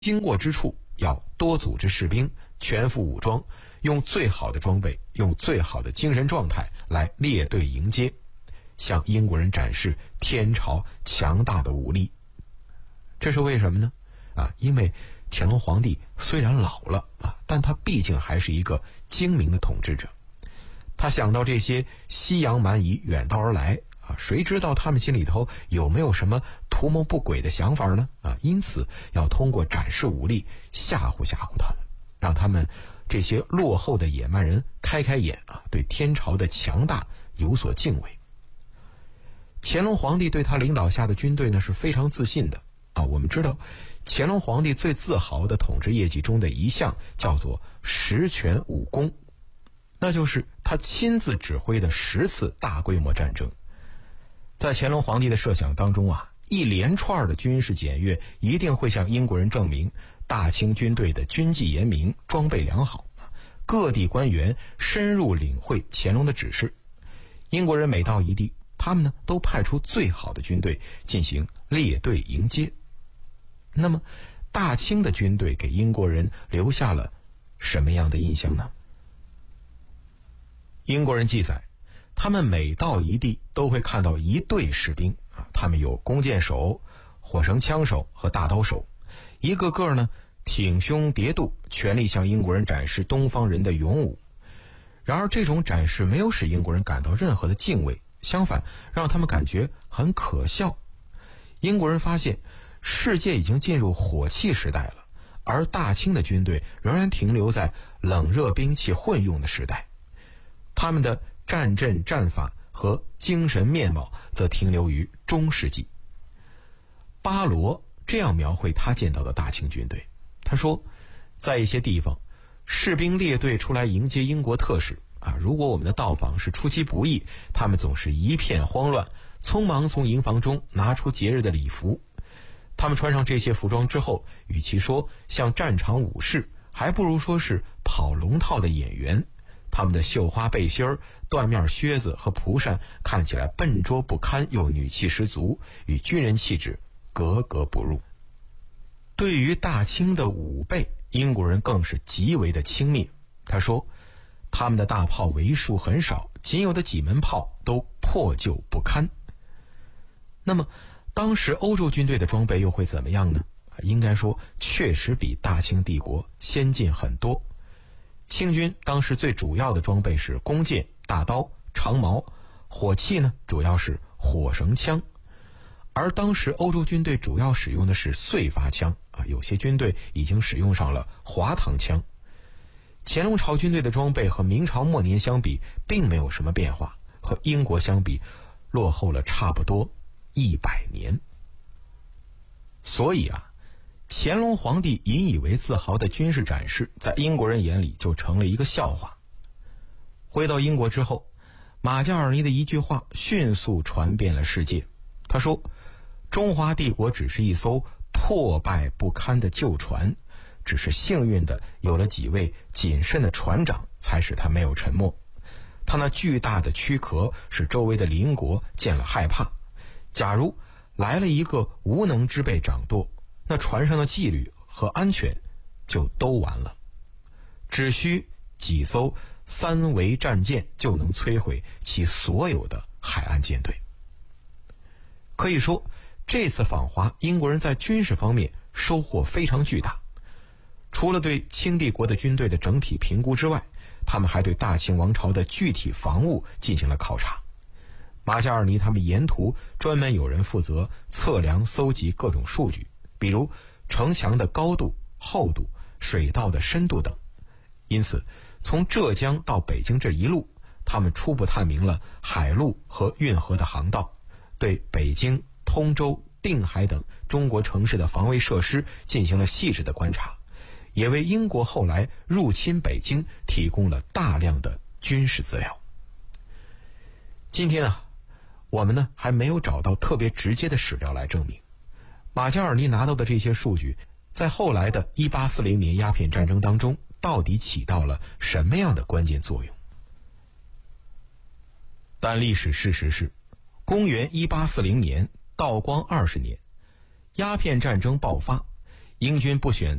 经过之处要多组织士兵，全副武装，用最好的装备，用最好的精神状态来列队迎接，向英国人展示天朝强大的武力。这是为什么呢？因为乾隆皇帝虽然老了但他毕竟还是一个精明的统治者。他想到这些西洋蛮夷远道而来谁知道他们心里头有没有什么图谋不轨的想法呢？因此要通过展示武力吓唬吓唬他们，让他们这些落后的野蛮人开开眼对天朝的强大有所敬畏。乾隆皇帝对他领导下的军队呢是非常自信的我们知道乾隆皇帝最自豪的统治业绩中的一项叫做十全武功，那就是他亲自指挥的10次大规模战争。在乾隆皇帝的设想当中一连串的军事检阅一定会向英国人证明大清军队的军纪严明，装备良好。各地官员深入领会乾隆的指示，英国人每到一地，他们呢都派出最好的军队进行列队迎接。那么大清的军队给英国人留下了什么样的印象呢？英国人记载，他们每到一地都会看到一队士兵他们有弓箭手、火绳枪手和大刀手，一个个呢挺胸叠肚，全力向英国人展示东方人的勇武。然而这种展示没有使英国人感到任何的敬畏，相反让他们感觉很可笑。英国人发现世界已经进入火器时代了，而大清的军队仍然停留在冷热兵器混用的时代，他们的战阵战法和精神面貌则停留于中世纪。巴罗这样描绘他见到的大清军队，他说，在一些地方士兵列队出来迎接英国特使如果我们的到访是出其不意，他们总是一片慌乱，匆忙从营房中拿出节日的礼服。他们穿上这些服装之后，与其说像战场武士，还不如说是跑龙套的演员。他们的绣花背心儿、缎面靴子和蒲扇看起来笨拙不堪，又女气十足，与军人气质格格不入。对于大清的武备，英国人更是极为的轻蔑。他说，他们的大炮为数很少，仅有的几门炮都破旧不堪。那么当时欧洲军队的装备又会怎么样呢？应该说确实比大清帝国先进很多。清军当时最主要的装备是弓箭、大刀、长矛，火器呢主要是火绳枪。而当时欧洲军队主要使用的是燧发枪有些军队已经使用上了滑膛枪。乾隆朝军队的装备和明朝末年相比并没有什么变化，和英国相比落后了差不多100年。所以乾隆皇帝引以为自豪的军事展示，在英国人眼里就成了一个笑话。回到英国之后，马加尔尼的一句话迅速传遍了世界。他说，中华帝国只是一艘破败不堪的旧船，只是幸运的有了几位谨慎的船长，才使他没有沉没。他那巨大的躯壳使周围的邻国见了害怕，假如来了一个无能之辈掌舵，那船上的纪律和安全就都完了。只需几艘3桅战舰就能摧毁其所有的海岸舰队。可以说，这次访华，英国人在军事方面收获非常巨大。除了对清帝国的军队的整体评估之外，他们还对大清王朝的具体防务进行了考察。马加尔尼他们沿途专门有人负责测量搜集各种数据，比如城墙的高度、厚度、水道的深度等。因此从浙江到北京这一路，他们初步探明了海路和运河的航道，对北京、通州、定海等中国城市的防卫设施进行了细致的观察，也为英国后来入侵北京提供了大量的军事资料。今天我们还没有找到特别直接的史料来证明马加尔尼拿到的这些数据在后来的1840年鸦片战争当中到底起到了什么样的关键作用。但历史事实是，公元1840年，道光20年，鸦片战争爆发， 英军不选